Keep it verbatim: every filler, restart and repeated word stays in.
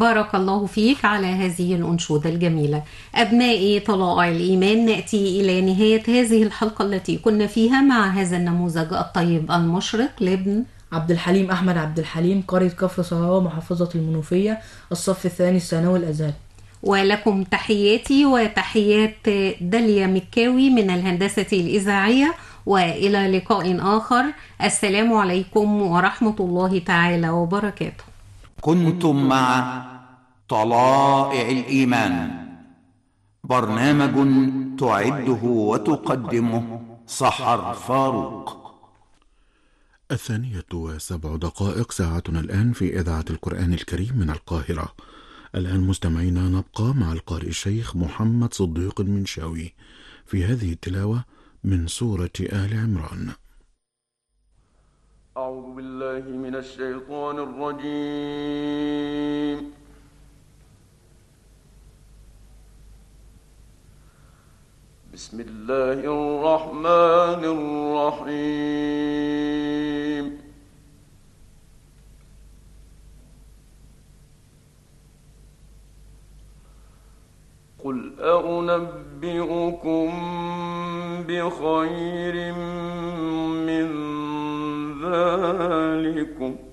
بارك الله فيك على هذه الأنشودة الجميلة. أبنائي طلائع الإيمان، نأتي إلى نهاية هذه الحلقة التي كنا فيها مع هذا النموذج الطيب المشرق لابن عبد الحليم أحمد عبد الحليم، قرية كفر صهراء، محافظة المنوفية، الصف الثاني الثانوي الأزهري. ولكم تحياتي وتحيات داليا مكاوي من الهندسة الإذاعية، وإلى لقاء آخر. السلام عليكم ورحمة الله تعالى وبركاته. كنتم مع طلائع الإيمان، برنامج تعده وتقدمه سحر فاروق. الثانية وسبع دقائق، ساعتنا الآن في إذاعة القرآن الكريم من القاهرة. الآن مستمعينا نبقى مع القارئ الشيخ محمد صديق المنشاوي في هذه التلاوة من سورة آل عمران. أعوذ بالله من الشيطان الرجيم. بسم الله الرحمن الرحيم. قل أنبئكم بخير من ذلكم